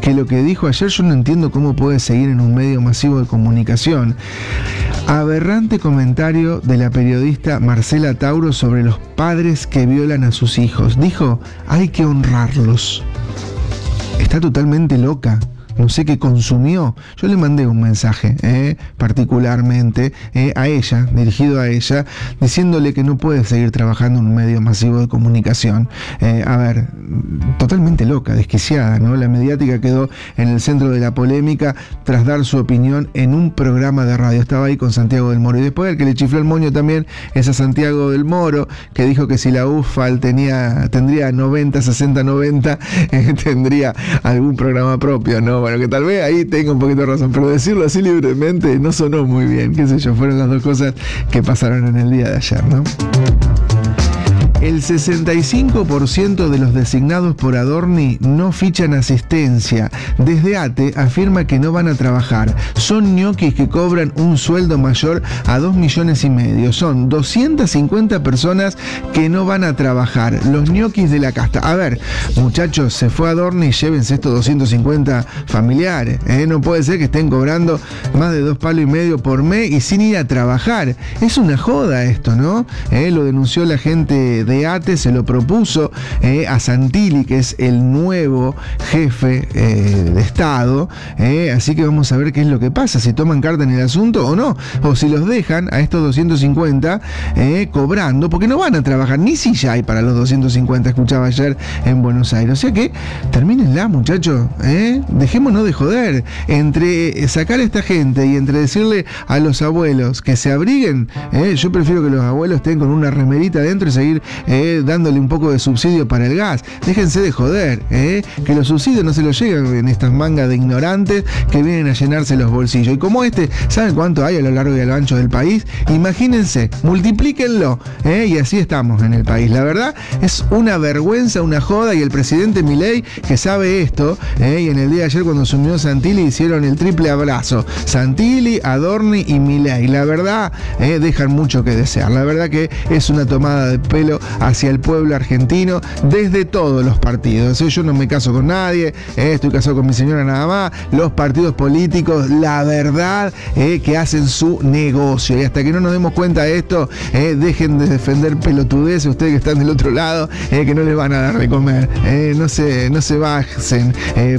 que lo que dijo ayer yo no entiendo cómo puede seguir en un medio masivo de comunicación. Aberrante comentario de la periodista Marcela Tauro sobre los padres que violan a sus hijos. Dijo, hay que honrarlos. Está totalmente loca. No sé qué consumió. Yo le mandé un mensaje, particularmente, a ella, dirigido a ella, diciéndole que no puede seguir trabajando en un medio masivo de comunicación. A ver, totalmente loca, desquiciada, ¿no? La mediática quedó en el centro de la polémica tras dar su opinión en un programa de radio. Estaba ahí con Santiago del Moro. Y después el que le chifló el moño también es a Santiago del Moro, que dijo que si la UFAL tendría 90, 60, 90, tendría algún programa propio, ¿no? Bueno, que tal vez ahí tenga un poquito de razón, pero decirlo así libremente no sonó muy bien, qué sé yo, fueron las dos cosas que pasaron en el día de ayer, ¿no? El 65% de los designados por Adorni no fichan asistencia. Desde ATE afirma que no van a trabajar. Son ñoquis que cobran un sueldo mayor a 2,5 millones. Son 250 personas que no van a trabajar. Los ñoquis de la casta. A ver, muchachos, se fue Adorni y llévense estos 250 familiares. No puede ser que estén cobrando más de 2,5 palos por mes y sin ir a trabajar. Es una joda esto, ¿no? Lo denunció la gente de ATE, se lo propuso a Santilli, que es el nuevo jefe de Estado, así que vamos a ver qué es lo que pasa, si toman carta en el asunto o no, o si los dejan a estos 250 cobrando, porque no van a trabajar, ni si ya hay para los 250, escuchaba ayer en Buenos Aires. O sea que termínenla, muchachos, dejémonos de joder, entre sacar a esta gente y entre decirle a los abuelos que se abriguen, yo prefiero que los abuelos estén con una remerita adentro y seguir dándole un poco de subsidio para el gas. Déjense de joder, que los subsidios no se los llegan en estas mangas de ignorantes que vienen a llenarse los bolsillos. Y como ¿saben cuánto hay a lo largo y a lo ancho del país? Imagínense, multiplíquenlo, y así estamos en el país. La verdad es una vergüenza, una joda, y el presidente Milei, que sabe esto, y en el día de ayer cuando asumió Santilli hicieron el triple abrazo. Santilli, Adorni y Milei. La verdad, dejan mucho que desear. La verdad que es una tomada de pelo hacia el pueblo argentino desde todos los partidos. Yo no me caso con nadie, estoy casado con mi señora nada más. Los partidos políticos, la verdad, que hacen su negocio, y hasta que no nos demos cuenta de esto, dejen de defender pelotudeces, ustedes que están del otro lado, que no les van a dar de comer, no se bajen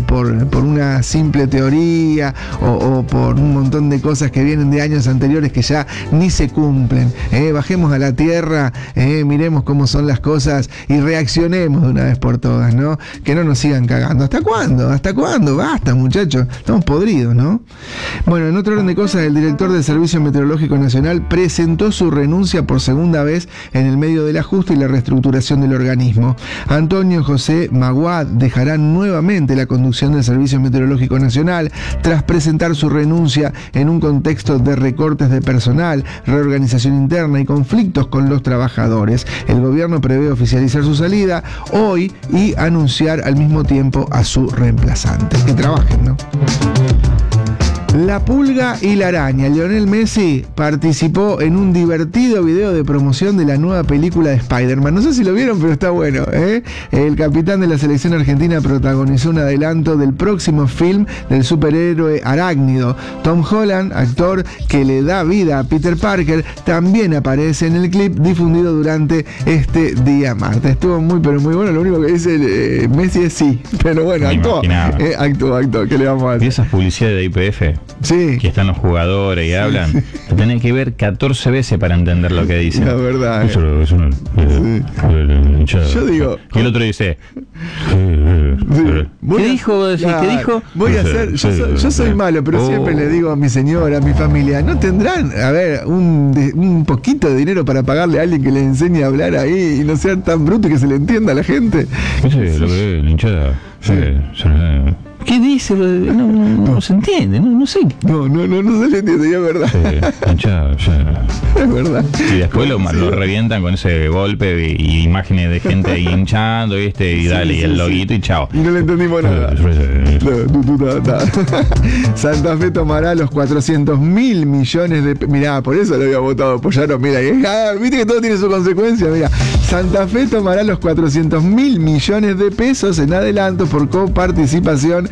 por una simple teoría o por un montón de cosas que vienen de años anteriores que ya ni se cumplen. Bajemos a la tierra, miremos cómo son las cosas y reaccionemos de una vez por todas, ¿no? Que no nos sigan cagando. ¿Hasta cuándo? ¿Hasta cuándo? Basta, muchachos. Estamos podridos, ¿no? Bueno, en otro orden de cosas, el director del Servicio Meteorológico Nacional presentó su renuncia por segunda vez en el medio del ajuste y la reestructuración del organismo. Antonio José Maguad dejará nuevamente la conducción del Servicio Meteorológico Nacional tras presentar su renuncia en un contexto de recortes de personal, reorganización interna y conflictos con los trabajadores. El gobierno prevé oficializar su salida hoy y anunciar al mismo tiempo a su reemplazante. Que trabajen, ¿no? La pulga y la araña. Lionel Messi participó en un divertido video de promoción de la nueva película de Spider-Man. No sé si lo vieron, pero está bueno, El capitán de la selección argentina protagonizó un adelanto del próximo film del superhéroe arácnido. Tom Holland, actor que le da vida a Peter Parker, también aparece en el clip difundido durante este día martes. Estuvo muy, pero muy bueno. Lo único que dice Messi es sí. Pero bueno, actuó. ¿Qué le vamos a hacer? ¿Y esas publicidades de IPF? Sí. Que están los jugadores y hablan. Sí. Tenés que ver 14 veces para entender lo que dicen. La verdad. Yo digo. Y el otro dice. ¿Qué dijo? ¿Qué dijo? Voy a hacer. Yo soy malo, pero siempre le digo a mi señora, a mi familia, ¿no tendrán, a ver, un poquito de dinero para pagarle a alguien que les enseñe a hablar ahí y no sean tan brutos y que se le entienda a la gente? Lo que es, hinchada. ¿Qué dice? No se entiende, no sé. No se le entiende, y es verdad. Es verdad. Y después lo revientan con ese golpe y imágenes de gente ahí hinchando, y el loguito y chao. Y no le entendimos nada. Santa Fe tomará los 400.000 millones de... Mirá, por eso lo había votado Pollaro. Mira, viste que todo tiene su consecuencia. Mira, Santa Fe tomará los 400.000 millones de pesos en adelanto por coparticipación